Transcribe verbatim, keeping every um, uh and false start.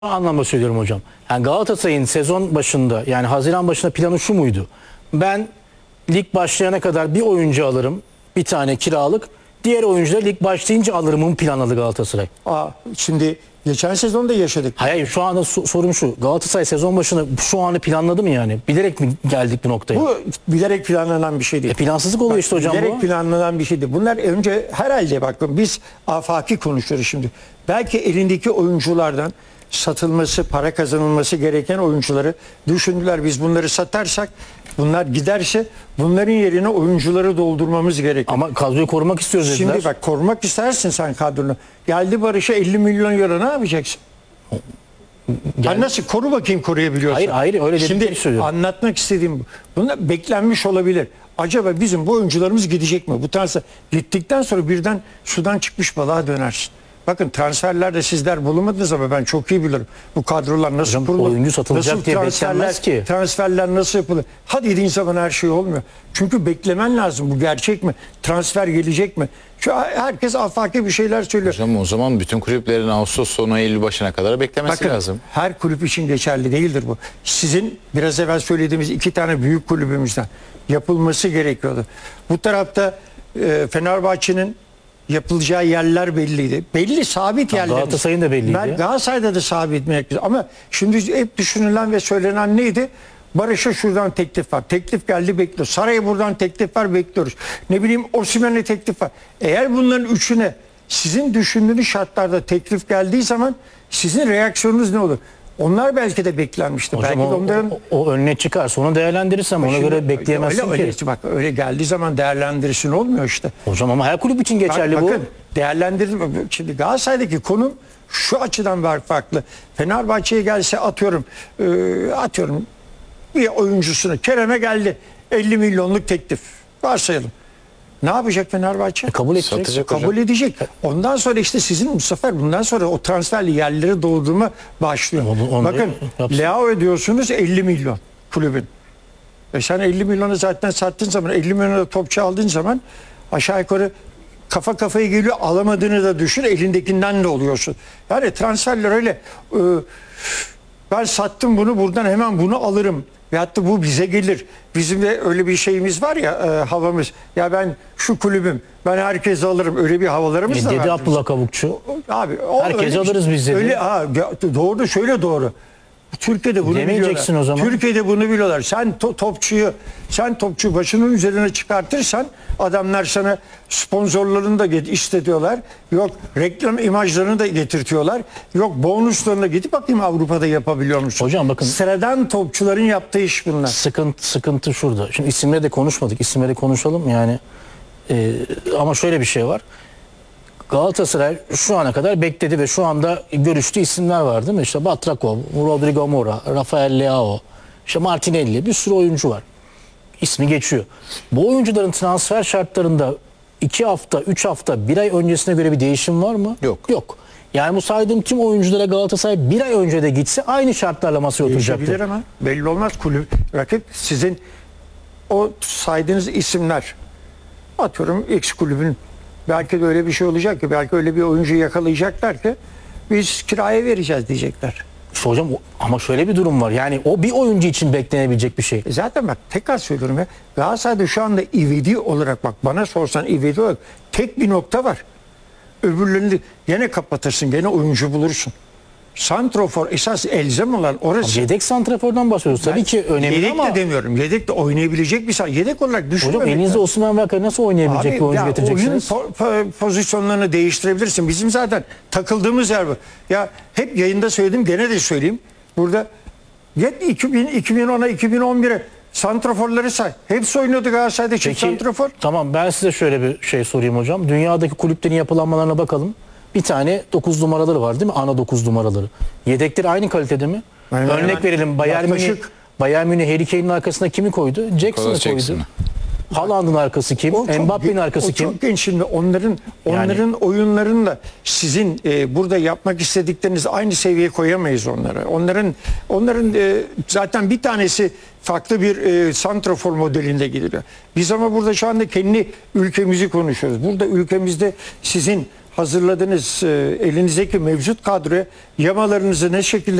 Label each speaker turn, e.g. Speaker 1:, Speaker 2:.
Speaker 1: Anlamda söylüyorum hocam. Yani Galatasaray'ın sezon başında, yani Haziran başında planı şu muydu? Ben lig başlayana kadar bir oyuncu alırım, bir tane kiralık. Diğer oyuncuları lig başlayınca alırımın planladı Galatasaray.
Speaker 2: Aa, şimdi geçen sezon da yaşadık.
Speaker 1: Hayır, şu anda so- sorum şu. Galatasaray sezon başında şu anı planladı mı yani? Bilerek mi geldik bu noktaya?
Speaker 2: Bu bilerek planlanan bir şey değil.
Speaker 1: E, plansızlık oluyor
Speaker 2: Bak,
Speaker 1: işte hocam
Speaker 2: bilerek
Speaker 1: bu.
Speaker 2: planlanan bir şeydi. Bunlar önce herhalde bakın biz afaki konuşuyoruz şimdi. Belki elindeki oyunculardan satılması, para kazanılması gereken oyuncuları düşündüler. Biz bunları satarsak, bunlar giderse bunların yerine oyuncuları doldurmamız gerekir.
Speaker 1: Ama kadroyu korumak istiyoruz dediler.
Speaker 2: Şimdi bak, korumak istersin sen kadronu. Geldi Barış'a elli milyon euro, ne yapacaksın?
Speaker 1: Gel-
Speaker 2: Ha, nasıl koru bakayım, koruyabiliyorsan.
Speaker 1: Hayır, hayır, öyle dedikleri
Speaker 2: Şimdi
Speaker 1: söylüyorum.
Speaker 2: anlatmak istediğim bu. Bunlar beklenmiş olabilir. Acaba bizim bu oyuncularımız gidecek mi? Bu transfer gittikten sonra birden sudan çıkmış balığa dönersin. Bakın transferlerde sizler bulunmadınız ama ben çok iyi bilirim. Bu kadrolar nasıl
Speaker 1: Hocam,
Speaker 2: kurulur?
Speaker 1: oyuncu satılacak
Speaker 2: nasıl
Speaker 1: diye
Speaker 2: transferler,
Speaker 1: beklenmez ki.
Speaker 2: transferler nasıl yapılır? Hadi dediğin zaman her şey olmuyor. Çünkü beklemen lazım. Bu gerçek mi? Transfer gelecek mi? Şu herkes afaki bir şeyler söylüyor.
Speaker 3: Hocam o zaman bütün kulüplerin Ağustos sonu Eylül başına kadar beklemesi
Speaker 2: Bakın,
Speaker 3: lazım.
Speaker 2: her kulüp için geçerli değildir bu. Sizin biraz evvel söylediğimiz iki tane büyük kulübümüzden yapılması gerekiyordu. Bu tarafta e, Fenerbahçe'nin yapılacağı yerler belliydi. Belli sabit yerler.
Speaker 1: Galatasaray'ın da belliydi.
Speaker 2: Ben Galatasaray'da da sabit merkez. Ama şimdi hep düşünülen ve söylenen neydi? Barış'a şuradan teklif var. Teklif geldi, bekliyoruz. Saray'a buradan teklif var, bekliyoruz. Ne bileyim, Osimhen'e teklif var. Eğer bunların üçüne sizin düşündüğünüz şartlarda teklif geldiği zaman sizin reaksiyonunuz ne olur? Onlar belki de beklenmişti.
Speaker 1: Hocam
Speaker 2: belki
Speaker 1: o,
Speaker 2: de onların
Speaker 1: o, o önüne çıkarsa onu değerlendirirsem ona
Speaker 2: Şimdi
Speaker 1: göre bekleyemezsin
Speaker 2: öyle,
Speaker 1: ki.
Speaker 2: öyle, bak öyle geldiği zaman değerlendirsin olmuyor işte.
Speaker 1: Hocam ama her kulüp için
Speaker 2: Bak,
Speaker 1: geçerli bu.
Speaker 2: bakın değerlendirme. Şimdi Galatasaray'daki konum şu açıdan var, farklı. Fenerbahçe'ye gelse atıyorum e, atıyorum bir oyuncusunu, Kerem'e geldi elli milyonluk teklif. Varsayalım. Ne yapacak Fenerbahçe?
Speaker 1: E, kabul edecek.
Speaker 3: Satacak
Speaker 2: Kabul
Speaker 3: hocam.
Speaker 2: edecek. Ondan sonra işte sizin bu sefer bundan sonra o transferli yerleri doldurma başlıyor.
Speaker 1: Onu- onu
Speaker 2: Bakın
Speaker 1: yapsın.
Speaker 2: Leao ödüyorsunuz elli milyon kulübün. E sen elli milyonu zaten sattığın zaman, elli milyona topçu aldığın zaman aşağı yukarı kafa kafaya geliyor, alamadığını da düşün, elindekinden de oluyorsun. Yani transferler öyle e, ben sattım bunu, buradan hemen bunu alırım. Veyahut da bu bize gelir. Bizim de öyle bir şeyimiz var ya, e, havamız. Ya ben şu kulübüm, ben herkese alırım. Öyle bir havalarımız
Speaker 1: E,
Speaker 2: da
Speaker 1: dedi
Speaker 2: var.
Speaker 1: Abdullah Kavukçu.
Speaker 2: Abi, o
Speaker 1: Herkese
Speaker 2: öyle bir
Speaker 1: alırız
Speaker 2: şey.
Speaker 1: biz dedi.
Speaker 2: Öyle, ha, doğru, şöyle doğru. Türkiye'de bunu
Speaker 1: Demeyeceksin
Speaker 2: biliyorlar.
Speaker 1: o zaman.
Speaker 2: Türkiye'de bunu biliyorlar. Sen to- topçuyu, sen topçu başının üzerine çıkartırsan adamlar sana sponsorlarını da get- istediyorlar. Yok reklam imajlarını da getirtiyorlar. Yok bonuslarını da gidip bakayım Avrupa'da yapabiliyor musun?
Speaker 1: Hocam bakın-
Speaker 2: Sıradan topçuların yaptığı iş bunlar.
Speaker 1: Sıkıntı, sıkıntı şurada. Şimdi isimleri de konuşmadık. İsimleri konuşalım yani. Ee, ama şöyle bir şey var. Galatasaray şu ana kadar bekledi ve şu anda görüştüğü isimler var değil mi? İşte Batrakov, Rodrigo Mora, Rafael Leao, işte Martinelli, bir sürü oyuncu var. İsmi geçiyor. Bu oyuncuların transfer şartlarında iki hafta, üç hafta, bir ay öncesine göre bir değişim var mı?
Speaker 3: Yok.
Speaker 1: Yok. Yani bu saydığım tüm oyunculara Galatasaray bir ay önce de gitse aynı şartlarla masaya oturacaktır.
Speaker 2: Değişebilir ama belli olmaz, kulüp rakip sizin o saydığınız isimler, atıyorum X kulübün, belki de öyle bir şey olacak ki, belki öyle bir oyuncu yakalayacaklar ki biz kiraya vereceğiz diyecekler.
Speaker 1: İşte hocam o- ama şöyle bir durum var. Yani o bir oyuncu için beklenebilecek bir şey.
Speaker 2: E zaten bak, tekrar söylüyorum ya, Galatasaray'da şu anda ivedi olarak, bak bana sorsan ivedi olarak tek bir nokta var. Öbürlerini gene kapatırsın, gene oyuncu bulursun. Santrofor esas elzem olan orası.
Speaker 1: Yedek santrafordan bahsediyoruz. Tabii ki önemli
Speaker 2: Yedek
Speaker 1: ama
Speaker 2: de demiyorum. Yedek de oynayabilecek bir saha. Yedek olarak düşünmemek
Speaker 1: hocam elinizde
Speaker 2: lazım.
Speaker 1: Osimhen varken nasıl oynayabilecek
Speaker 2: Abi,
Speaker 1: bir oyuncu
Speaker 2: ya oyun
Speaker 1: getireceksiniz?
Speaker 2: po- po- pozisyonlarını değiştirebilirsin. Bizim zaten takıldığımız yer bu. Ya hep yayında söyledim, gene de söyleyeyim. Burada iki bin, iki bin ona, iki bin on bire santraforları say. Hepsi oynuyordu Galatasaray'da çift
Speaker 1: Peki,
Speaker 2: santrafor.
Speaker 1: tamam, ben size şöyle bir şey sorayım hocam. Dünyadaki kulüplerin yapılanmalarına bakalım. Bir tane dokuz numaraları var değil mi? Ana dokuz numaraları. Yedekleri aynı kalitede mi?
Speaker 2: Hemen
Speaker 1: Örnek
Speaker 2: hemen.
Speaker 1: verelim. Bayern Münih,
Speaker 2: Yaklaşık.
Speaker 1: Bayern Münih Harry Kane'in arkasına kimi koydu? Jackson'ı
Speaker 3: Nicolas
Speaker 1: koydu.
Speaker 3: Jackson'ı.
Speaker 1: Haaland'ın arkası kim?
Speaker 2: O çok
Speaker 1: Mbappe'nin
Speaker 2: gen-
Speaker 1: arkası
Speaker 2: o
Speaker 1: kim?
Speaker 2: çok genç şimdi, onların onların oyunlarında sizin e, burada yapmak istedikleriniz aynı seviyeye koyamayız onları. Onların onların e, zaten bir tanesi farklı bir e, santrafor modelinde gidiliyor. Biz ama burada şu anda kendi ülkemizi konuşuyoruz. Burada ülkemizde sizin hazırladığınız e, elinizdeki mevcut kadroya yamalarınızı ne şekilde